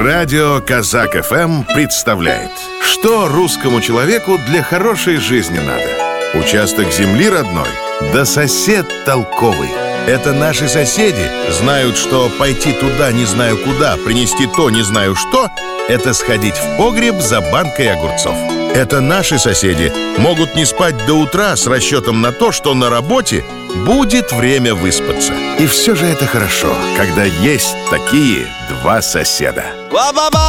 Радио Казак ФМ представляет, что русскому человеку для хорошей жизни надо. Участок земли родной, да сосед толковый. Это наши соседи знают, что пойти туда не знаю куда, принести то не знаю что, это сходить в погреб за банкой огурцов. Это наши соседи могут не спать до утра с расчетом на то, что на работе будет время выспаться. И все же это хорошо, когда есть такие два соседа.